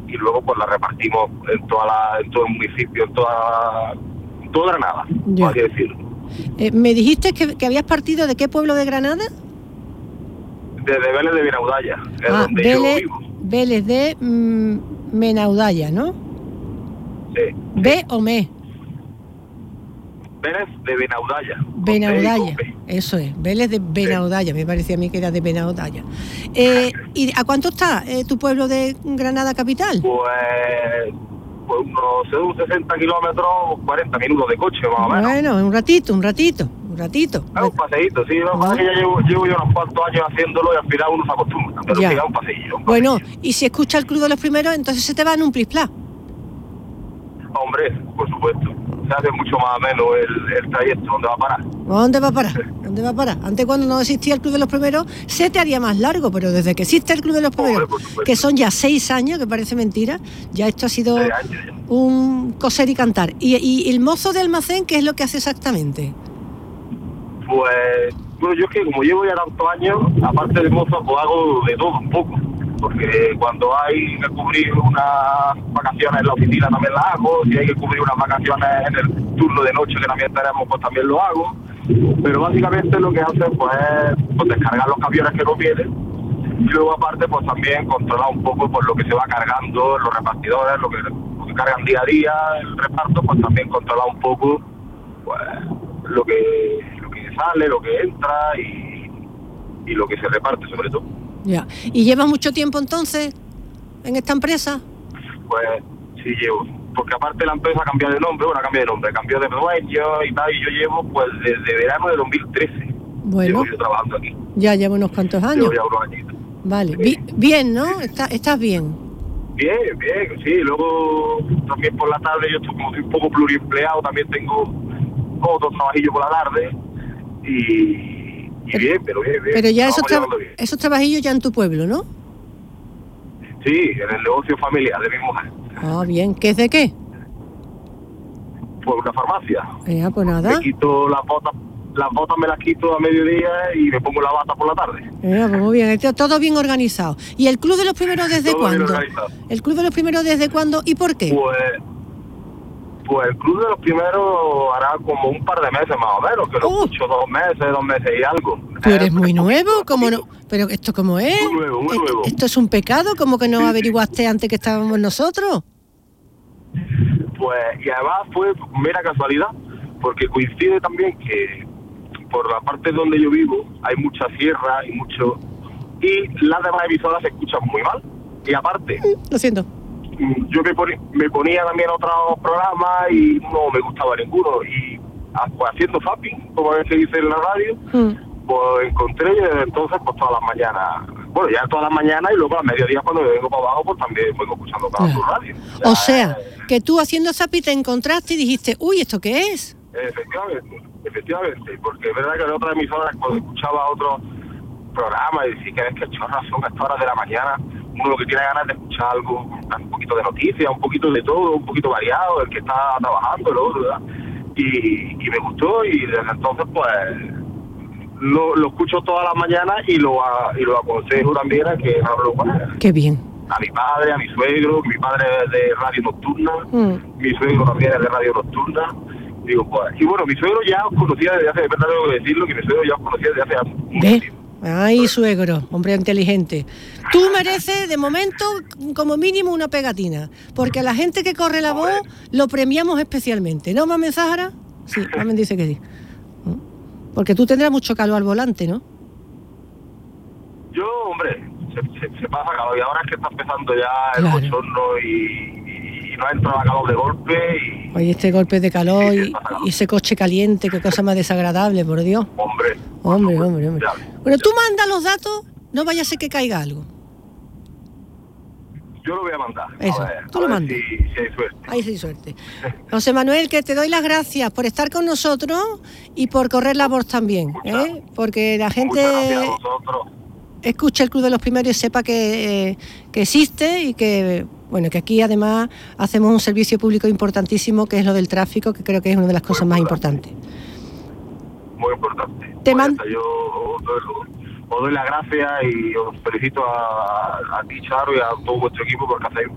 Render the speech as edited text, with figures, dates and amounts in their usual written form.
y luego pues la repartimos en todo el municipio, en toda Granada, por así decirlo. Me dijiste que habías partido ¿de qué pueblo de Granada? Desde Vélez de Benaudalla, es donde yo vivo. Vélez de Benaudalla, ¿no? Sí. ¿B o me? Vélez de Benaudalla. Benaudalla, eso es, Vélez de Benaudalla, me parecía a mí que era de Benaudalla. ¿Y a cuánto está tu pueblo de Granada capital? Pues unos 60 kilómetros, 40 minutos de coche más o menos. Bueno, un ratito. Un paseíto, sí, ¿no? Que ya llevo yo unos cuantos años haciéndolo y al final uno se acostumbra, pero sí, un paseillo. Bueno, y si escucha el Club de los Primeros, entonces se te va en un plis-plas. Hombre, por supuesto. Se hace mucho más o menos el trayecto. ¿Dónde va a parar? ¿Dónde va a parar? Antes, cuando no existía el Club de los Primeros, se te haría más largo, pero desde que existe el Club de los Primeros, que son ya 6 años, que parece mentira, ya esto ha sido un coser y cantar. ¿Y el mozo de almacén qué es lo que hace exactamente? Pues, bueno, yo es que como llevo ya tantos años, aparte de mozo, pues hago de todo un poco. Porque cuando hay que cubrir unas vacaciones en la oficina también las hago, si hay que cubrir unas vacaciones en el turno de noche que también tenemos, pues también lo hago. Pero básicamente lo que hacen pues es descargar los camiones que no vienen y luego aparte pues también controlar un poco pues lo que se va cargando, los repartidores, lo que cargan día a día, el reparto, pues también controlar un poco pues lo que sale, lo que entra y lo que se reparte sobre todo. Ya. ¿Y llevas mucho tiempo entonces en esta empresa? Pues sí llevo, porque aparte la empresa cambió de nombre, cambió de dueño y tal, y yo llevo pues desde verano de 2013. Bueno, llevo trabajando aquí. Ya llevo unos cuantos años. Llevo ya unos añitos. Vale, sí. Bien, ¿no? ¿Estás bien? Bien, sí. Luego también por la tarde, yo como soy un poco pluriempleado, también tengo otro trabajillo por la tarde y bien. Pero ya esos trabajillos ya en tu pueblo, ¿no? Sí, en el negocio familiar de mi mujer. Ah, bien. ¿Qué es de qué? Pues una farmacia. Pues nada. Me quito las botas me las quito a mediodía y me pongo la bata por la tarde. Pues muy bien, todo bien organizado. ¿Y el Club de los Primeros desde cuándo? ¿El Club de los Primeros desde cuándo y por qué? Pues el Club de los Primeros hará como un par de meses más o menos, que lo escucho 2 meses y algo. Tú eres muy nuevo, ¿cómo no? ¿Pero esto cómo es? Muy nuevo. ¿Esto es un pecado? ¿Cómo que no averiguaste antes que estábamos nosotros? Pues, y además fue mera casualidad, porque coincide también que por la parte donde yo vivo hay mucha sierra y las demás emisoras se escuchan muy mal. Y aparte... Lo siento. Yo me ponía también otros programas y no me gustaba ninguno. Y pues, haciendo zapping, como se dice en la radio, pues encontré y desde entonces pues todas las mañanas. Bueno, ya todas las mañanas y luego a mediodía cuando me vengo para abajo pues también vengo escuchando cada su radio. O sea, que tú haciendo zapping te encontraste y dijiste, uy, ¿esto qué es? Efectivamente, porque es verdad que en otras emisoras cuando escuchaba otros programas y decía que es que chorras son estas horas de la mañana, uno lo que tiene ganas de escuchar algo, un poquito de noticias, un poquito de todo, un poquito variado, el que está trabajando, el otro, ¿verdad? Y me gustó y desde entonces pues lo escucho todas las mañanas y lo aconsejo también a que hablo con él. Qué bien. A mi padre, a mi suegro, mi padre es de radio nocturna, mi suegro también es de radio nocturna. Digo, pues, y bueno, mi suegro ya os conocía desde hace, de verdad tengo que decirlo, que mi suegro ya os conocía desde hace mucho tiempo. Ay, suegro, hombre inteligente. Tú mereces, de momento, como mínimo una pegatina, porque a la gente que corre la voz lo premiamos especialmente. ¿No, Mamen Zahara? Sí, Mamen dice que sí. Porque tú tendrás mucho calor al volante, ¿no? Yo, hombre, se pasa calor y ahora es que está empezando ya el bochorno y no entra la calor de golpe y... Oye, este golpe de calor y ese coche caliente, qué cosa más desagradable, por Dios. Hombre. Bueno, tú manda los datos, no vaya a ser que caiga algo. Yo lo voy a mandar. Eso, tú lo mandas. Si hay suerte. Ahí sí hay suerte. José Manuel, que te doy las gracias por estar con nosotros y por correr la voz también, porque la gente escuche el Club de los Primeros y sepa que existe y que, bueno, que aquí además hacemos un servicio público importantísimo, que es lo del tráfico, que creo que es una de las cosas más importantes. Muy importante. Yo os doy las gracias y os felicito a ti, Charo, y a todo vuestro equipo porque hacéis